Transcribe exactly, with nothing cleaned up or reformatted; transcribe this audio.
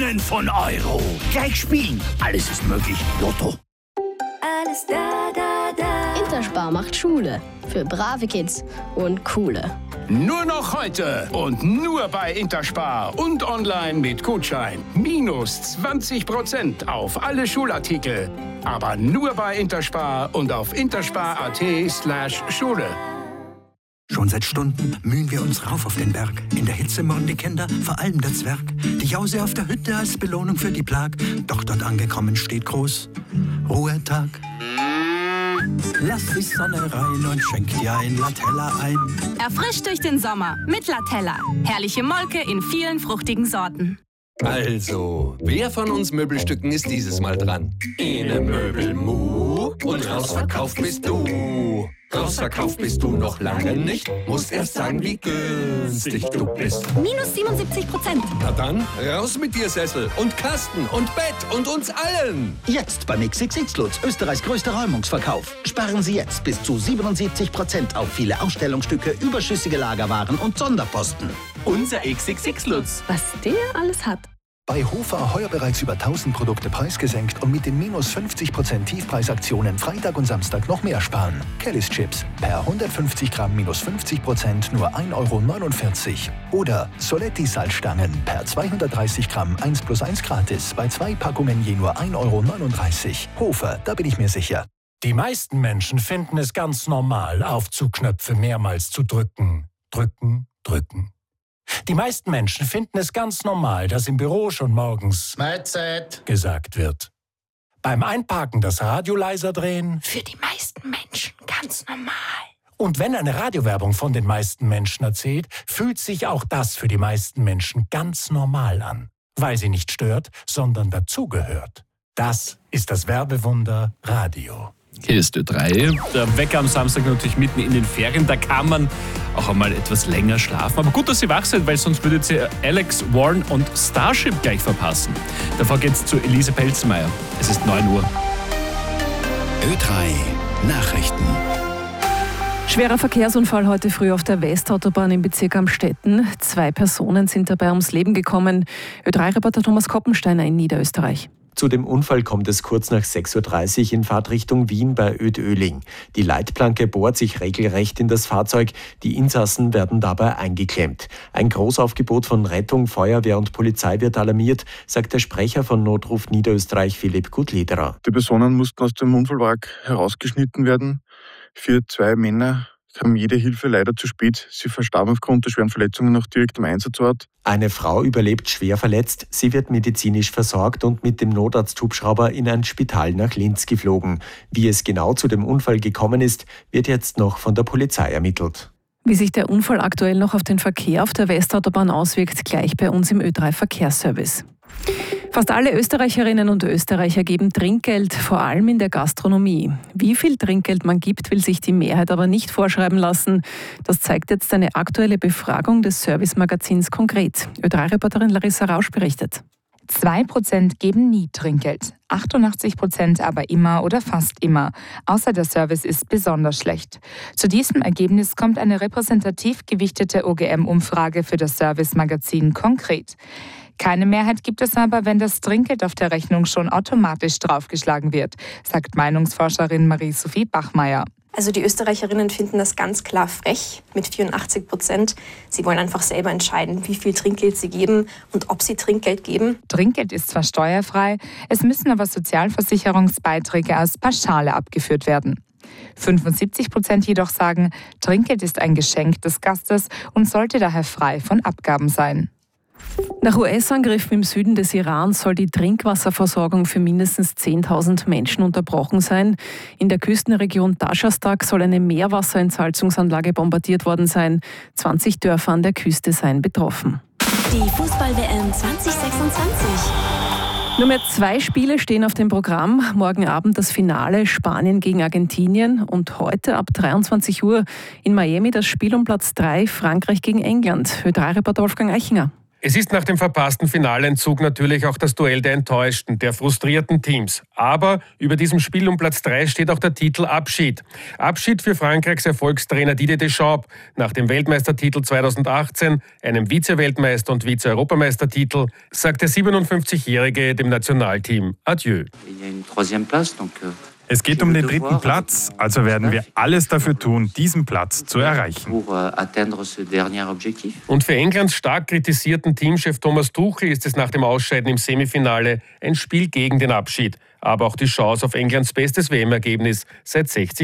Millionen von Euro. Gleich spielen. Alles ist möglich. Lotto. Alles da, da, da. Interspar macht Schule. Für brave Kids und coole. Nur noch heute und nur bei Interspar und online mit Gutschein. Minus zwanzig Prozent auf alle Schulartikel. Aber nur bei Interspar und auf interspar.at slash Schule. Schon seit Stunden mühen wir uns rauf auf den Berg. In der Hitze murren die Kinder, vor allem der Zwerg. Die Jause auf der Hütte als Belohnung für die Plag. Doch dort angekommen steht groß Ruhetag. Lass die Sonne rein und schenk dir ein Latella ein. Erfrischt durch den Sommer mit Latella. Herrliche Molke in vielen fruchtigen Sorten. Also, wer von uns Möbelstücken ist dieses Mal dran? Ene Möbelmu und rausverkauft bist du. Rausverkauft bist du noch lange nicht. Musst erst sagen, wie günstig du bist. Minus siebenundsiebzig Prozent. Na dann, raus mit dir, Sessel und Kasten und Bett und uns allen. Jetzt beim X X X Lutz, Österreichs größter Räumungsverkauf. Sparen Sie jetzt bis zu siebenundsiebzig Prozent auf viele Ausstellungsstücke, überschüssige Lagerwaren und Sonderposten. Unser X X X Lutz. Was der alles hat. Bei Hofer heuer bereits über tausend Produkte preisgesenkt und mit den minus fünfzig Prozent Tiefpreisaktionen Freitag und Samstag noch mehr sparen. Kellys Chips per hundertfünfzig Gramm minus fünfzig Prozent nur ein Euro neunundvierzig. Oder Soletti Salzstangen per zweihundertdreißig Gramm eins plus eins gratis bei zwei Packungen je nur ein Euro neununddreißig. Hofer, da bin ich mir sicher. Die meisten Menschen finden es ganz normal, Aufzugknöpfe mehrmals zu drücken. Drücken, drücken. Die meisten Menschen finden es ganz normal, dass im Büro schon morgens Mahlzeit gesagt wird. Beim Einparken das Radio leiser drehen. Für die meisten Menschen ganz normal. Und wenn eine Radiowerbung von den meisten Menschen erzählt, fühlt sich auch das für die meisten Menschen ganz normal an. Weil sie nicht stört, sondern dazugehört. Das ist das Werbewunder Radio. Hier ist Ö drei. Der Wecker am Samstag natürlich mitten in den Ferien. Da kann man auch einmal etwas länger schlafen. Aber gut, dass Sie wach sind, weil sonst würdet ihr Alex, Warren und Starship gleich verpassen. Davor geht's zu Elise Pelzenmeier. Es ist neun Uhr. Ö drei Nachrichten. Schwerer Verkehrsunfall heute früh auf der Westautobahn im Bezirk Amstetten. Zwei Personen sind dabei ums Leben gekommen. Ö drei Reporter Thomas Koppensteiner in Niederösterreich. Zu dem Unfall kommt es kurz nach sechs Uhr dreißig in Fahrtrichtung Wien bei Oetöling. Die Leitplanke bohrt sich regelrecht in das Fahrzeug. Die Insassen werden dabei eingeklemmt. Ein Großaufgebot von Rettung, Feuerwehr und Polizei wird alarmiert, sagt der Sprecher von Notruf Niederösterreich Philipp Gutlederer. Die Personen mussten aus dem Unfallwagen herausgeschnitten werden. Für zwei Männer kam jede Hilfe leider zu spät. Sie verstarben aufgrund der schweren Verletzungen noch direkt am Einsatzort. Eine Frau überlebt schwer verletzt. Sie wird medizinisch versorgt und mit dem Notarzthubschrauber in ein Spital nach Linz geflogen. Wie es genau zu dem Unfall gekommen ist, wird jetzt noch von der Polizei ermittelt. Wie sich der Unfall aktuell noch auf den Verkehr auf der Westautobahn auswirkt, gleich bei uns im Ö drei Verkehrsservice. Fast alle Österreicherinnen und Österreicher geben Trinkgeld, vor allem in der Gastronomie. Wie viel Trinkgeld man gibt, will sich die Mehrheit aber nicht vorschreiben lassen. Das zeigt jetzt eine aktuelle Befragung des Service-Magazins Konkret. Ö drei Reporterin Larissa Rausch berichtet. Zwei Prozent geben nie Trinkgeld, achtundachtzig Prozent aber immer oder fast immer, außer der Service ist besonders schlecht. Zu diesem Ergebnis kommt eine repräsentativ gewichtete O G M-Umfrage für das Service-Magazin Konkret. Keine Mehrheit gibt es aber, wenn das Trinkgeld auf der Rechnung schon automatisch draufgeschlagen wird, sagt Meinungsforscherin Marie-Sophie Bachmeier. Also die Österreicherinnen finden das ganz klar frech mit vierundachtzig Prozent. Sie wollen einfach selber entscheiden, wie viel Trinkgeld sie geben und ob sie Trinkgeld geben. Trinkgeld ist zwar steuerfrei, es müssen aber Sozialversicherungsbeiträge als Pauschale abgeführt werden. fünfundsiebzig Prozent jedoch sagen, Trinkgeld ist ein Geschenk des Gastes und sollte daher frei von Abgaben sein. Nach U S-Angriffen im Süden des Iran soll die Trinkwasserversorgung für mindestens zehntausend Menschen unterbrochen sein. In der Küstenregion Dashastak soll eine Meerwasserentsalzungsanlage bombardiert worden sein. zwanzig Dörfer an der Küste seien betroffen. Die Fußball-W M zwanzig sechsundzwanzig. Nur mehr zwei Spiele stehen auf dem Programm. Morgen Abend das Finale Spanien gegen Argentinien und heute ab dreiundzwanzig Uhr in Miami das Spiel um Platz drei Frankreich gegen England. Ö drei Reporter Wolfgang Eichinger. Es ist nach dem verpassten Finalentzug natürlich auch das Duell der enttäuschten, der frustrierten Teams. Aber über diesem Spiel um Platz drei steht auch der Titel Abschied. Abschied für Frankreichs Erfolgstrainer Didier Deschamps nach dem Weltmeistertitel zweitausendachtzehn, einem Vize-Weltmeister- und Vize-Europameistertitel, sagt der siebenundfünfzigjährige dem Nationalteam Adieu. Es geht um den dritten Platz, also werden wir alles dafür tun, diesen Platz zu erreichen. Und für Englands stark kritisierten Teamchef Thomas Tuchel ist es nach dem Ausscheiden im Semifinale ein Spiel gegen den Abschied, aber auch die Chance auf Englands bestes W M-Ergebnis seit sechzig